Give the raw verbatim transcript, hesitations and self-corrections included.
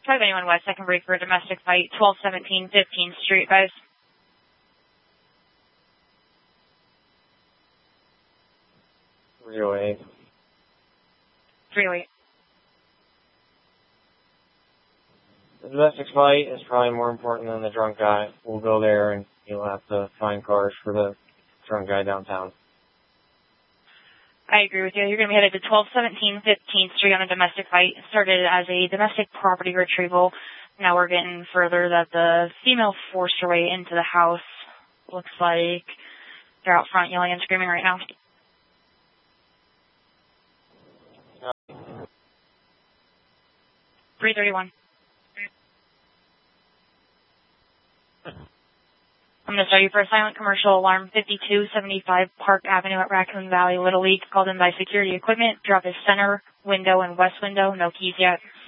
five eighty-one West, second break for a domestic fight, twelve seventeen fifteenth Street, guys. three oh eight. three oh eight. The domestic fight is probably more important than the drunk guy. We'll go there and you'll have to find cars for the drunk guy downtown. I agree with you. You're going to be headed to twelve seventeen fifteenth Street on a domestic fight. It started as a domestic property retrieval. Now we're getting further that the female forced her way into the house. Looks like they're out front yelling and screaming right now. three thirty-one. I'm going to start you for a silent commercial alarm fifty-two seventy-five Park Avenue at Raccoon Valley, Little League, called in by security equipment. Drop his center window and west window. No keys yet.